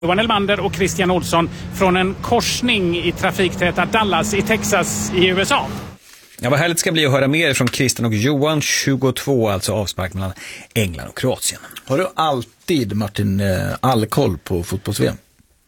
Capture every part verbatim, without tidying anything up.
Johan Elmander och Christian Olsson från en korsning i trafiktäta Dallas i Texas i U S A. Ja, vad härligt ska bli att höra mer från Christian och Johan. tjugotvå, alltså avspark mellan England och Kroatien. Har du alltid, Martin, all koll på fotbolls-V M?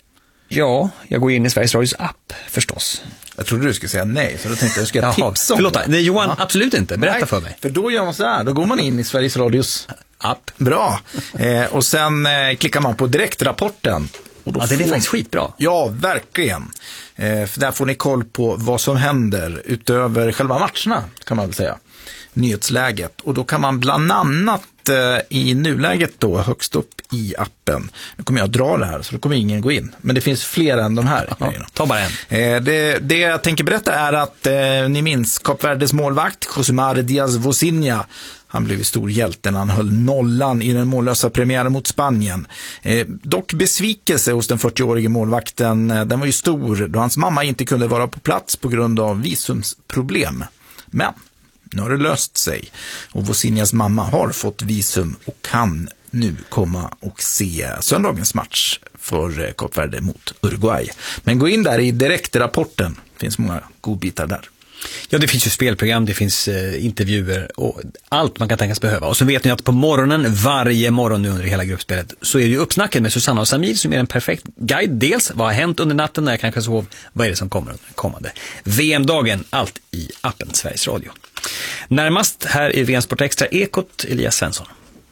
Ja, jag går in i Sveriges Radios app förstås. Jag trodde du skulle säga nej, så då tänkte jag ska jag tipsa om förlåt, det. Nej, Johan, ja. Absolut inte. Berätta nej, för mig. För då gör man så här, då går man in i Sveriges Radios app. Bra. Eh, och sen eh, klickar man på direktrapporten. Och då ja, det är får... faktiskt skitbra. Ja, verkligen. Eh, för där får ni koll på vad som händer utöver själva matcherna, kan man väl säga. Nyhetsläget. Och då kan man bland annat eh, i nuläget då högst upp i appen. Nu kommer jag att dra det här, så då kommer ingen gå in. Men det finns fler än de här. Ja, ta bara en. Eh, det, det jag tänker berätta är att eh, ni minns Kap Verdes målvakt Josimar Diaz Vozinha. Han blev stor hjälte när han höll nollan i den mållösa premiären mot Spanien. Eh, dock besvikelse hos den fyrtioårige målvakten, eh, den var ju stor då hans mamma inte kunde vara på plats på grund av visumsproblem. Men nu har det löst sig och Vozinhas mamma har fått visum och kan nu komma och se söndagens match för Kap Verde mot Uruguay. Men gå in där i direktrapporten, det finns många godbitar där. Ja, det finns ju spelprogram, det finns eh, intervjuer och allt man kan tänkas behöva. Och så vet ni att på morgonen, varje morgon nu under hela gruppspelet, så är det ju uppsnacket med Susanna och Samir som är en perfekt guide. Dels vad har hänt under natten när jag kanske sov, vad är det som kommer under den kommande V M-dagen, allt i appen Sveriges Radio. Närmast här i V M Sport Extra Ekot, Elias Svensson.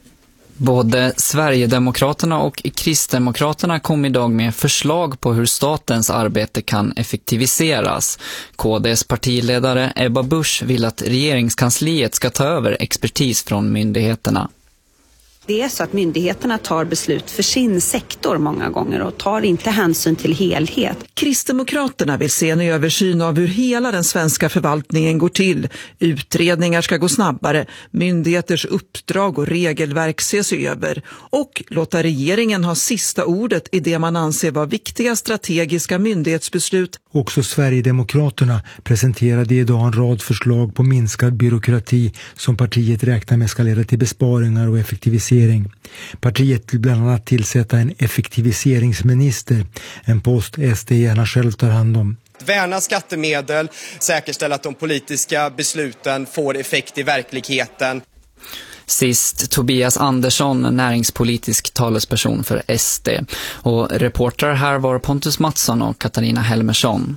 Både Sverigedemokraterna och Kristdemokraterna kom idag med förslag på hur statens arbete kan effektiviseras. K D:s partiledare Ebba Busch vill att regeringskansliet ska ta över expertis från myndigheterna. Det är så att myndigheterna tar beslut för sin sektor många gånger och tar inte hänsyn till helhet. Kristdemokraterna vill se en översyn av hur hela den svenska förvaltningen går till. Utredningar ska gå snabbare, myndigheters uppdrag och regelverk ses över och låta regeringen ha sista ordet i det man anser vara viktiga strategiska myndighetsbeslut. Också Sverigedemokraterna presenterade idag en rad förslag på minskad byråkrati som partiet räknar med ska leda till besparingar och effektivisering. Partiet vill bland annat tillsätta en effektiviseringsminister, en post S D gärna själv tar hand om. Värna skattemedel, säkerställa att de politiska besluten får effekt i verkligheten. Sist Tobias Andersson, näringspolitisk talesperson för S D. Och reportrar här var Pontus Mattsson och Katarina Helmersson.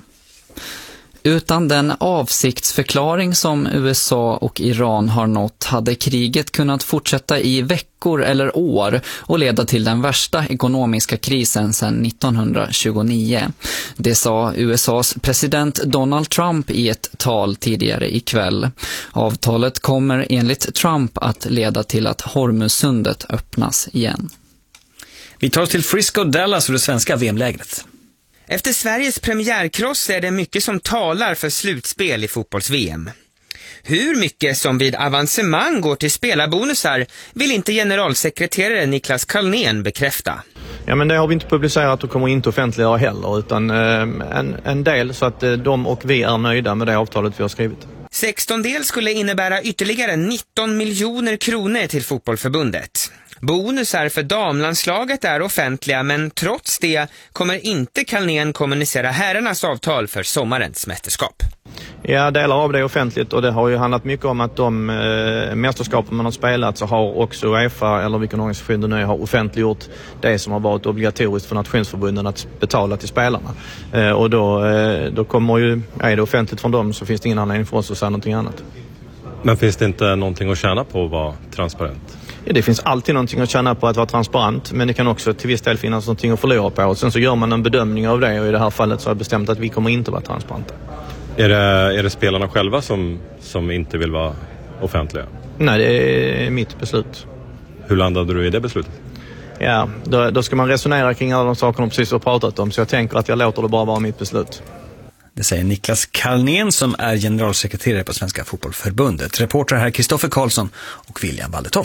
Utan den avsiktsförklaring som U S A och Iran har nått hade kriget kunnat fortsätta i veckor eller år och leda till den värsta ekonomiska krisen sedan nittonhundratjugonio. Det sa U S A:s president Donald Trump i ett tal tidigare ikväll. Avtalet kommer enligt Trump att leda till att Hormuzsundet öppnas igen. Vi tar oss till Frisco, Dallas och det svenska V M-lägret. Efter Sveriges premiärkross är det mycket som talar för slutspel i fotbolls-V M. Hur mycket som vid avancemang går till spelarbonusar vill inte generalsekreterare Niklas Carlnén bekräfta. Ja, men det har vi inte publicerat och kommer inte offentliggöra heller, utan eh, en, en del så att eh, de och vi är nöjda med det avtalet vi har skrivit. sexton del skulle innebära ytterligare nitton miljoner kronor till fotbollförbundet. Bonusar för damlandslaget är offentliga, men trots det kommer inte Carlnén kommunicera herrarnas avtal för sommarens mästerskap. Ja, delar av det är offentligt och det har ju handlat mycket om att de eh, mästerskapen man har spelat så har också UEFA eller vilken organisation det nu har offentliggjort det som har varit obligatoriskt för nationsförbunden att betala till spelarna. Eh, och då, eh, då kommer ju, är det offentligt från dem så finns det ingen anledning för oss att säga någonting annat. Men finns det inte någonting att tjäna på att vara transparent? Ja, det finns alltid någonting att tjäna på att vara transparent, men det kan också till viss del finnas någonting att förlora på. Och sen så gör man en bedömning av det och i det här fallet så har jag bestämt att vi kommer inte vara transparenta. Är det, är det spelarna själva som, som inte vill vara offentliga? Nej, det är mitt beslut. Hur landade du i det beslutet? Ja, då, då ska man resonera kring alla de sakerna precis har pratat om, så jag tänker att jag låter det bara vara mitt beslut. Det säger Niklas Carlnén som är generalsekreterare på Svenska fotbollförbundet. Reporter här Kristoffer Karlsson och William Waldetoft.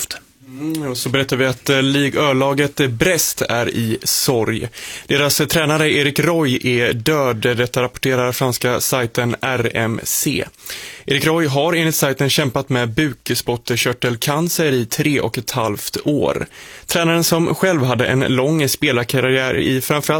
Mm, och så berättar vi att eh, Ligue Ö-laget Brest är i sorg. Deras eh, tränare Erik Roy är död, detta rapporterar franska sajten R M C. Erik Roy har enligt sajten kämpat med bukspottkörtelcancer i tre och ett halvt år. Tränaren som själv hade en lång spelarkarriär i framförallt